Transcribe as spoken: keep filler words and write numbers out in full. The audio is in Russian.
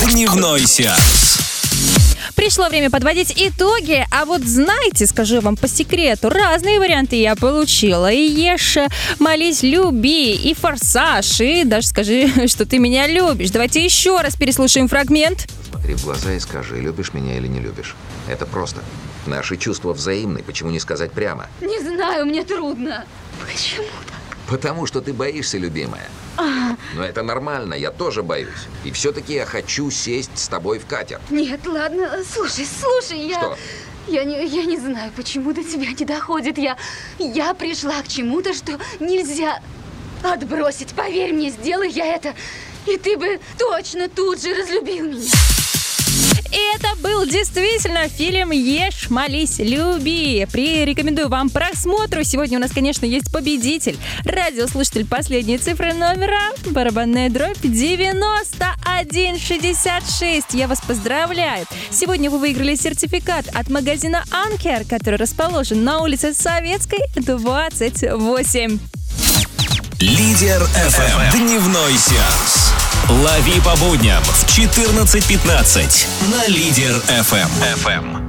Дневной сеанс. Пришло время подводить итоги, а вот знаете, скажу вам по секрету, разные варианты я получила. И ешь, молись, люби, и форсаж, и даже скажи, что ты меня любишь. Давайте еще раз переслушаем фрагмент. Смотри в глаза и скажи, любишь меня или не любишь. Это просто. Наши чувства взаимны, почему не сказать прямо? Не знаю, мне трудно. Почему так? Потому что ты боишься, любимая. А, Но это нормально, я тоже боюсь. И все-таки я хочу сесть с тобой в катер. нет, ладно, слушай, слушай, я... Что? Я не, я не знаю, почему до тебя не доходит. Я, я пришла к чему-то, что нельзя отбросить. Поверь мне, сделай я это, и ты бы точно тут же разлюбил меня. И это был действительно фильм «Ешь, молись, люби». Прирекомендую вам просмотру. Сегодня у нас, конечно, есть победитель. Радиослушатель последней цифры номера. Барабанная дробь девяносто один шестьдесят шесть. Я вас поздравляю. Сегодня вы выиграли сертификат от магазина «Анкер», который расположен на улице Советской, двадцать восемь. Лидер эф эм. Дневной сеанс. Лови по будням в четырнадцать пятнадцать на Лидер эф эм.